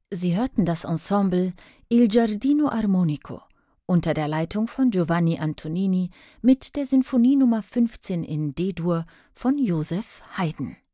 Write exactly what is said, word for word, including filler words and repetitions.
Sie hörten das Ensemble Il Giardino Armonico unter der Leitung von Giovanni Antonini mit der Sinfonie Nummer fünfzehn in D-Dur von Joseph Haydn.